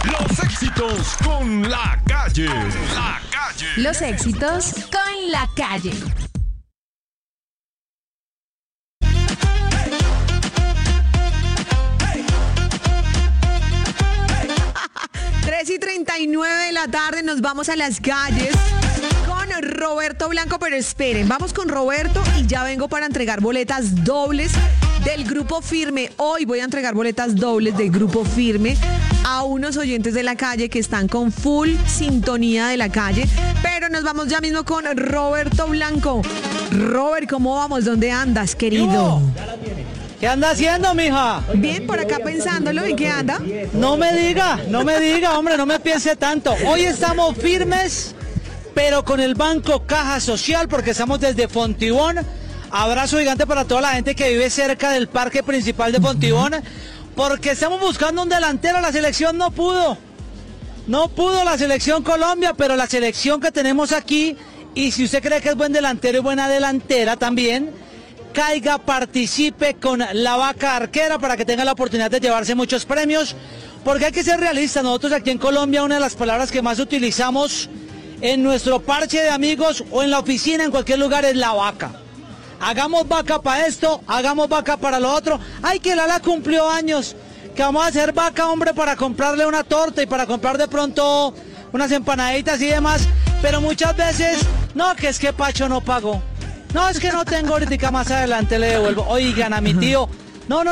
Los éxitos con la calle. La calle. Los éxitos con la calle. Y 39 de la tarde nos vamos a las calles con Roberto Blanco, pero esperen, vamos con Roberto y ya vengo para entregar boletas dobles del Grupo Firme. Hoy voy a entregar boletas dobles del Grupo Firme a unos oyentes de la calle que están con full sintonía de la calle, pero nos vamos ya mismo con Roberto Blanco. Robert, ¿cómo vamos? ¿Dónde andas, querido? ¿Qué anda haciendo, mija? Bien, por acá pensándolo. ¿En qué anda? No me diga, hombre, no me piense tanto. Hoy estamos firmes, pero con el Banco Caja Social, porque estamos desde Fontibón. Abrazo gigante para toda la gente que vive cerca del parque principal de Fontibón, porque estamos buscando un delantero. La selección no pudo la selección Colombia, pero la selección que tenemos aquí, y si usted cree que es buen delantero y buena delantera también, caiga, participe con la vaca arquera para que tenga la oportunidad de llevarse muchos premios, porque hay que ser realistas. Nosotros aquí en Colombia, una de las palabras que más utilizamos en nuestro parche de amigos o en la oficina, en cualquier lugar, es la vaca. Hagamos vaca para esto, hagamos vaca para lo otro. Ay, que Lala cumplió años, que vamos a hacer vaca, hombre, para comprarle una torta y para comprar de pronto unas empanaditas y demás, pero muchas veces, no, que es que Pacho no pagó. No, es que no tengo ahorita, más adelante le devuelvo. Oigan, a mi tío. No.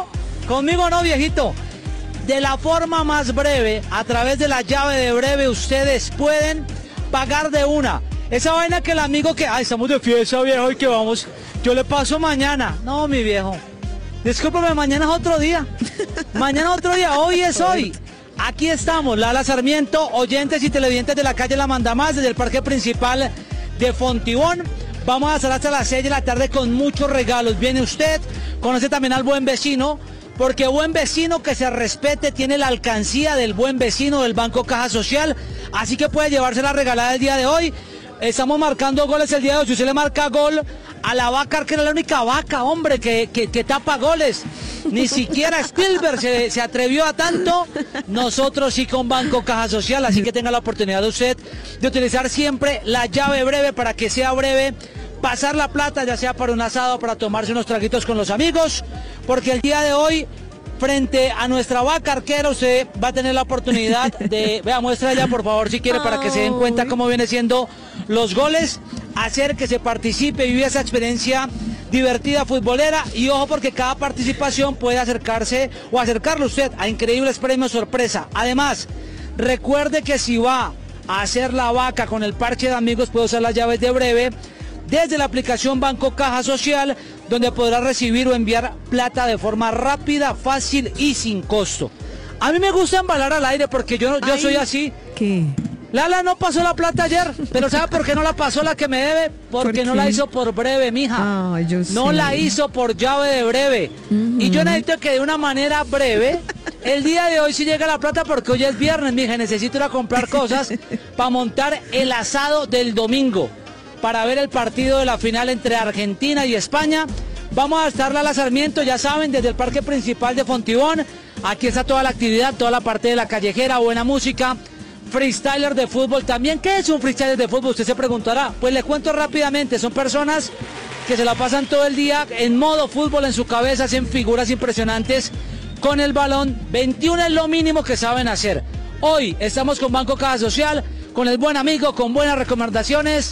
Conmigo no, viejito. De la forma más breve, a través de la llave de breve, ustedes pueden pagar de una. Esa vaina que el amigo que, ay, estamos de fiesta, viejo, y que vamos, yo le paso mañana. No, mi viejo. Discúlpame, mañana es otro día. Mañana es otro día, hoy es hoy. Aquí estamos, Lala Sarmiento, oyentes y televidentes de la calle La Mandamás, desde el parque principal de Fontibón. Vamos a estar hasta las 6 de la tarde con muchos regalos. Viene usted, conoce también al buen vecino, porque buen vecino que se respete tiene la alcancía del buen vecino del Banco Caja Social, así que puede llevarse la regalada el día de hoy. Estamos marcando goles el día de hoy. Si usted le marca gol a la vaca, que es la única vaca, hombre, que tapa goles. Ni siquiera Spielberg se atrevió a tanto. Nosotros sí con Banco Caja Social, así que tenga la oportunidad de usted de utilizar siempre la llave breve para que sea breve. Pasar la plata, ya sea para un asado, para tomarse unos traguitos con los amigos, porque el día de hoy, frente a nuestra vaca arquera, usted va a tener la oportunidad de, vea, muestra ya por favor si quiere, para que se den cuenta cómo viene siendo los goles, hacer que se participe y viva esa experiencia divertida futbolera, y ojo, porque cada participación puede acercarse o acercarlo usted a increíbles premios sorpresa. Además, recuerde que si va a hacer la vaca con el parche de amigos, puede usar las llaves de breve desde la aplicación Banco Caja Social, donde podrá recibir o enviar plata de forma rápida, fácil y sin costo. A mí me gusta embalar al aire porque yo soy así. ¿Qué? Lala no pasó la plata ayer, pero ¿sabe por qué no la pasó la que me debe? Porque no la hizo por breve, mija. Ay, yo no sé. la hizo por llave de breve. Y yo necesito que de una manera breve, el día de hoy sí llega la plata, porque hoy es viernes, mija. Necesito ir a comprar cosas para montar el asado del domingo, para ver el partido de la final entre Argentina y España. Vamos a estar Lala Sarmiento, ya saben, desde el parque principal de Fontibón. Aquí está toda la actividad, toda la parte de la callejera, buena música, freestyler de fútbol también. ¿Qué es un freestyler de fútbol? Usted se preguntará. Pues le cuento rápidamente, son personas que se la pasan todo el día en modo fútbol en su cabeza, hacen figuras impresionantes con el balón. 21 es lo mínimo que saben hacer. Hoy estamos con Banco Caja Social, con el buen amigo, con buenas recomendaciones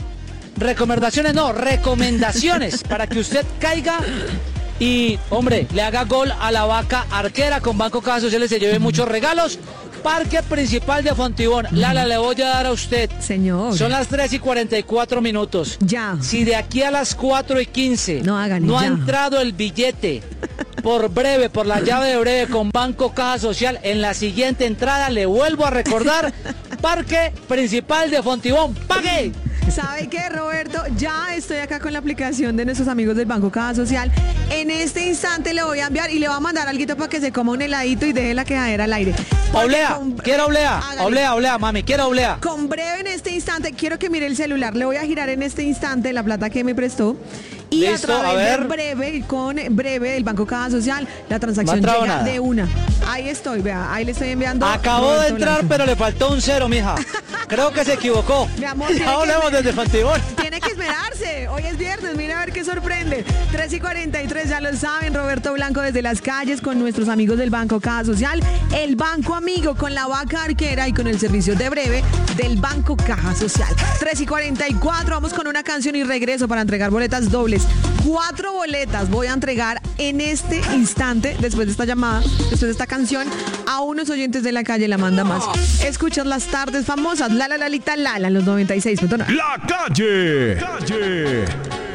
para que usted caiga y, hombre, le haga gol a la vaca arquera. Con Banco Caja Social y se lleve muchos regalos. Parque principal de Fontibón. Lala, le voy a dar a usted. Señor. Son las 3:44 minutos. Ya. Si de aquí a las 4:15 no ha ya entrado el billete por breve, por la llave de breve con Banco Caja Social, en la siguiente entrada le vuelvo a recordar, Parque principal de Fontibón. ¡Pague! ¿Sabe qué, Roberto? Ya estoy acá con la aplicación de nuestros amigos del Banco Caja Social. En este instante le voy a enviar y le voy a mandar algo para que se coma un heladito y deje la quejadera al aire. Oblea, quiero oblea. Oblea, mami, quiero oblea. Con breve en este instante, quiero que mire el celular. Le voy a girar en este instante la plata que me prestó Y Listo, a a través de ver. Breve, con Breve del Banco Caja Social, la transacción No ha entrado llega nada. de una. Ahí estoy, vea, ahí le estoy enviando. Acabó de Roberto entrar, Blanco. pero le faltó un 0, mija. Creo que se equivocó. Mi amor, Ya hablemos desde Fontibón. Tiene que esperarse. Hoy es viernes, mira a ver qué sorprende. 3:43, ya lo saben. Roberto Blanco desde las calles con nuestros amigos del Banco Caja Social. El Banco Amigo con la vaca arquera y con el servicio de Breve del Banco Caja Social. 3:44, vamos con una canción y regreso para entregar boletas dobles. 4 boletas voy a entregar en este instante, después de esta llamada, después de esta canción, a unos oyentes de la calle La Manda Más. Escuchas las tardes famosas, la lalita lala en los 96.9. La calle.